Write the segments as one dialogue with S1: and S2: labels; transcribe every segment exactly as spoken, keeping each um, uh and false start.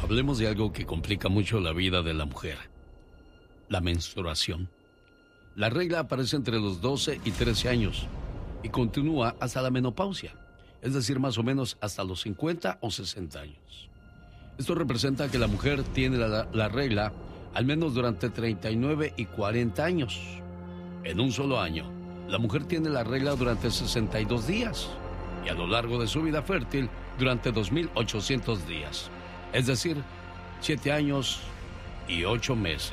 S1: Hablemos de algo que complica mucho la vida de la mujer. La menstruación. La regla aparece entre los doce y trece años y continúa hasta la menopausia, es decir, más o menos hasta los cincuenta o sesenta años. Esto representa que la mujer tiene la, la regla al menos durante treinta y nueve y cuarenta años. En un solo año, la mujer tiene la regla durante sesenta y dos días y a lo largo de su vida fértil durante dos mil ochocientos días. Es decir, siete años y ocho meses.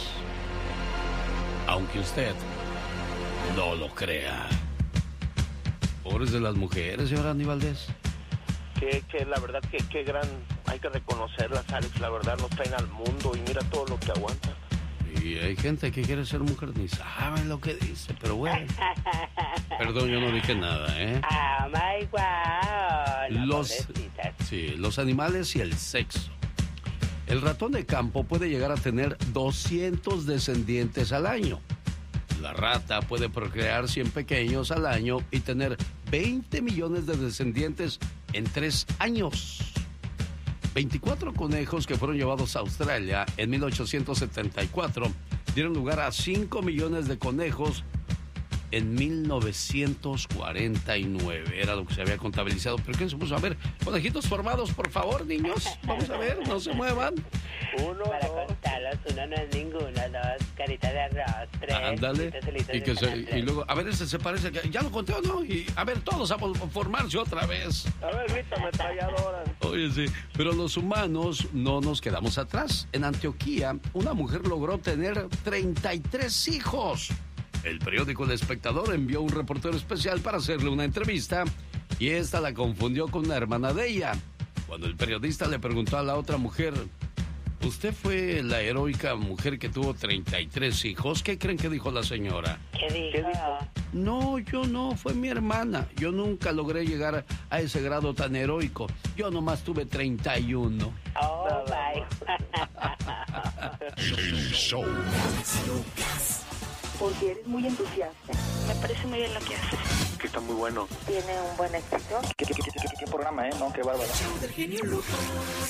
S1: Aunque usted no lo crea. Pobres de las mujeres, señor Andy Valdés.
S2: Que, que la verdad que, que gran, hay que reconocerlas, Alex, la verdad nos traen al mundo y mira todo lo que aguantan.
S1: Y hay gente que quiere ser mujer ni sabe lo que dice, pero bueno. Perdón, yo no dije nada, ¿eh?
S3: Oh my God.
S1: Los, sí, los animales y el sexo. El ratón de campo puede llegar a tener doscientos descendientes al año. La rata puede procrear cien pequeños al año y tener veinte millones de descendientes en tres años. veinticuatro conejos que fueron llevados a Australia en mil ochocientos setenta y cuatro dieron lugar a cinco millones de conejos en mil novecientos cuarenta y nueve. Era lo que se había contabilizado. ¿Pero quién se puso? A ver, conejitos formados, por favor, niños. Vamos a ver, no se muevan.
S3: Uno, para dos. Contarlos, uno no es ninguno, dos, carita de arroz, tres.
S1: Ándale. Y, que se, y luego, a ver, ese se parece, que ya lo conté o no. Y a ver, todos a formarse otra vez.
S2: A ver, grita ametralladora.
S1: Oye, sí, pero los humanos no nos quedamos atrás. En Antioquía, una mujer logró tener treinta y tres hijos. El periódico El Espectador envió un reportero especial para hacerle una entrevista y esta la confundió con una hermana de ella. Cuando el periodista le preguntó a la otra mujer, ¿usted fue la heroica mujer que tuvo treinta y tres hijos? ¿Qué creen que dijo la señora?
S3: ¿Qué dijo? ¿Qué dijo?
S1: No, yo no, fue mi hermana. Yo nunca logré llegar a ese grado tan heroico. Yo nomás tuve treinta y uno.
S3: Oh, my.
S4: El show.
S5: Porque eres muy entusiasta.
S6: Me parece muy bien lo que haces.
S2: Que está muy bueno.
S5: Tiene un buen éxito.
S7: ¿Qué, qué, qué, qué, qué programa, eh? No, qué bárbaro.